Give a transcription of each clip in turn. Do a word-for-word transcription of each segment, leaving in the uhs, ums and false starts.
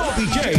D J.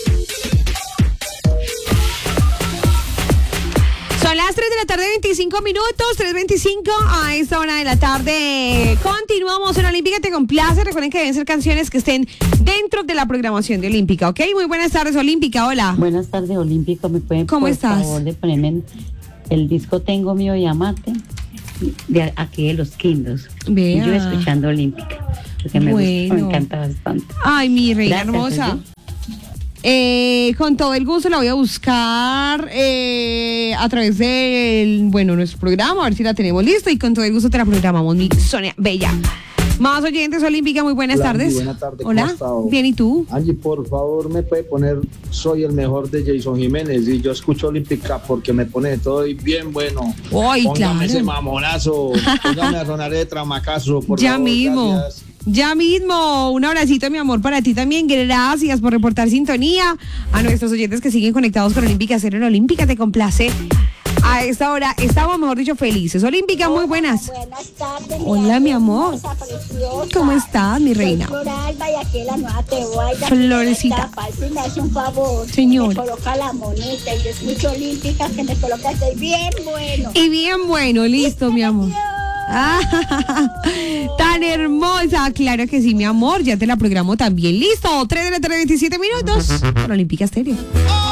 Son las tres de la tarde, veinticinco minutos, tres veinticinco a esta hora de la tarde. Continuamos en Olímpica Te Complace. Recuerden que deben ser canciones que estén dentro de la programación de Olímpica, ¿ok? Muy buenas tardes, Olímpica, hola. Buenas tardes, Olímpica. ¿Me pueden, ¿Cómo por estás? favor, de ponerme el disco Tengo Mío y Amate de aquí de Los Quindos? Vea. Yo escuchando Olímpica, porque me Bueno. gusta, me encanta bastante. Ay, mi reina Gracias, hermosa. oye. Eh, con todo el gusto la voy a buscar eh, a través del, bueno, nuestro programa, a ver si la tenemos lista y con todo el gusto te la programamos, mi Sonia Bella. Más oyentes, Olímpica, muy buenas Hola, tardes. Angie, buena tarde, ¿cómo Hola, has estado? bien, ¿y tú? Angie, por favor, me puede poner Soy el mejor de Jason Jiménez y yo escucho Olímpica porque me pone todo y bien bueno. Ay, Póngame claro. ese mamonazo, póngame a sonar de Tramacazo, por Ya favor, mismo. gracias. Ya mismo, un abracito, mi amor, para ti también. Gracias por reportar sintonía. A nuestros oyentes que siguen conectados con Olímpica Cero en Olímpica Te Complace. A esta hora estamos, mejor dicho, felices. Olímpica, muy buenas. Buenas tardes. Hola, mi amor. hermosa, preciosa. ¿Cómo estás, mi reina? Soy Floralba y aquí en la nueva Tehuaya. Florecita. Si me hace un favor. Señor. Me coloca la monita y yo escucho Olímpica que me coloca, estoy bien bueno. Y bien bueno, listo, mi amor. Ah, tan hermosa, claro que sí, mi amor. Ya te la programo también. Listo, tres de la tarde, veintisiete minutos. Por Olímpica Estéreo.